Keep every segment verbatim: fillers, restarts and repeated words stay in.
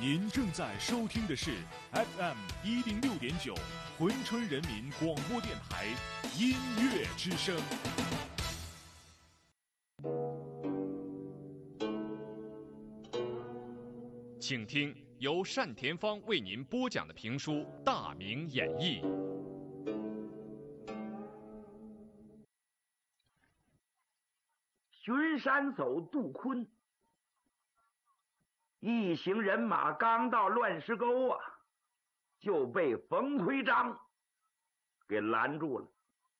您正在收听的是 F M 一零六点九珲春人民广播电台音乐之声。请听由单田芳为您播讲的评书《大明演义》。 巡山走杜坤，一行人马刚到乱石沟啊，就被冯奎章给拦住了。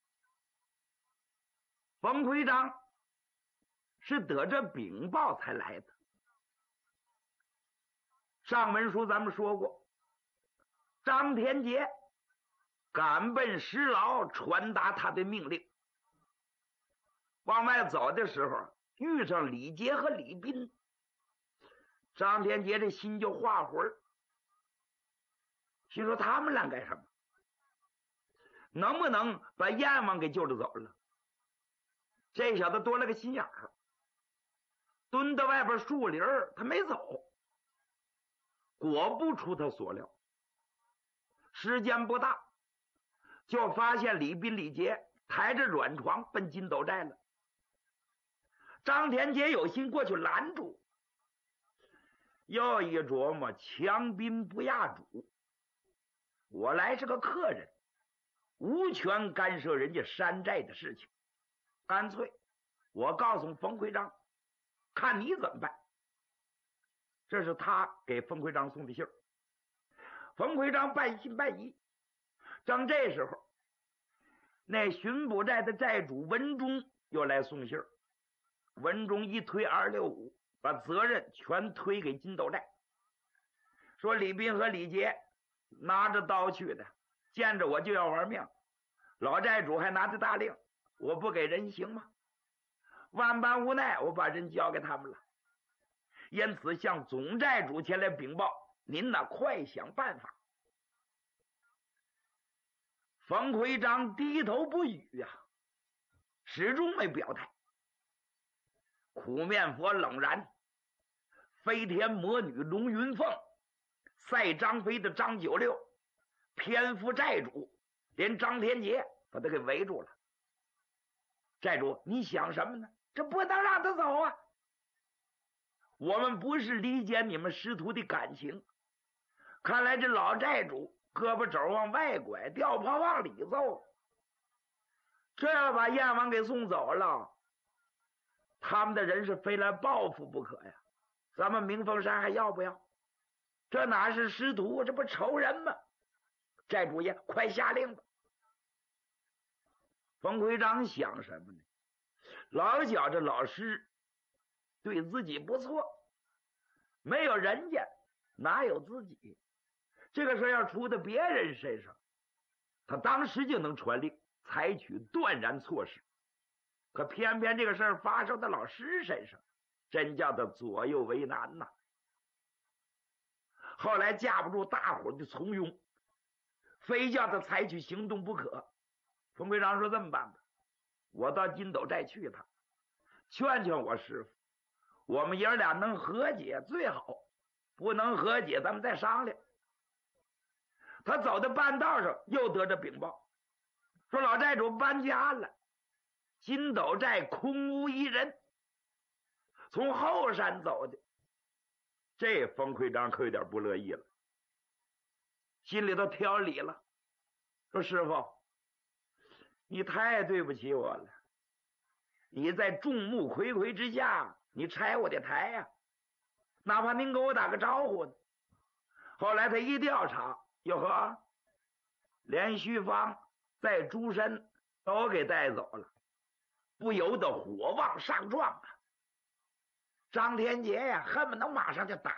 冯奎章是得着禀报才来的。上文书咱们说过，张天杰赶奔石牢传达他的命令。往外走的时候遇上李杰和李斌，张天杰这心就化火儿，心说他们俩干什么？能不能把燕王给救着走了？这小子多了个心眼儿，蹲到外边树林儿，他没走。果不出他所料，时间不大，就发现李斌、李杰抬着软床奔金斗寨了。张天杰有心过去拦住，又一琢磨，强宾不压主，我来是个客人，无权干涉人家山寨的事情，干脆我告诉冯奎章，看你怎么办。这是他给冯奎章送的信儿。冯奎章半信半疑。正这时候，那巡捕寨的寨主文忠又来送信儿。文忠一推二六五，把责任全推给金斗寨，说李斌和李杰拿着刀去的，见着我就要玩命，老寨主还拿着大令，我不给人行吗？万般无奈，我把人交给他们了，因此向总寨主前来禀报，您呐快想办法。冯奎章低头不语啊，始终没表态。苦面佛冷然，飞天魔女龙云凤，赛张飞的张九六，偏副寨主连张天杰把他给围住了。寨主，你想什么呢？这不能让他走啊！我们不是理解你们师徒的感情，看来这老寨主胳膊肘往外拐，吊炮往里走，这要把燕王给送走了，他们的人是非来报复不可呀！咱们明凤山还要不要？这哪是师徒，这不仇人吗？寨主爷，快下令吧！冯奎章想什么呢？老觉着老师对自己不错，没有人家哪有自己？这个事要出到别人身上，他当时就能传令，采取断然措施。可偏偏这个事儿发生在老师身上，真叫他左右为难呐。后来架不住大伙的怂恿，非叫他采取行动不可。冯奎章说这么办吧，我到金斗寨去一趟，劝劝我师傅，我们爷俩能和解最好，不能和解咱们再商量。他走到半道上又得着禀报，说老寨主搬家了，金斗寨空无一人，从后山走的。这冯奎章可有点不乐意了，心里头挑理了，说师傅，你太对不起我了，你在众目睽睽之下你拆我的台呀、啊，哪怕您给我打个招呼呢。后来他一调查，哟呵，连续芳在诸身都给带走了，不由得火往上撞啊！张天杰呀，恨不能马上就打